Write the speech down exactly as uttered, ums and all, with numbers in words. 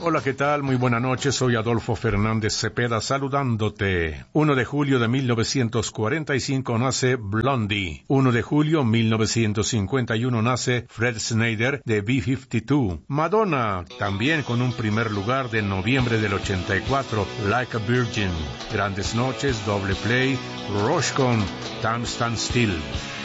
Hola, ¿qué tal? Muy buena noche, soy Adolfo Fernández Cepeda saludándote. uno de julio de mil novecientos cuarenta y cinco nace Blondie. uno de julio de mil novecientos cincuenta y uno nace Fred Snyder de B cincuenta y dos. Madonna, también con un primer lugar de noviembre del ochenta y cuatro, Like a Virgin. Grandes noches, Doble Play, Rush con Time Stand Still.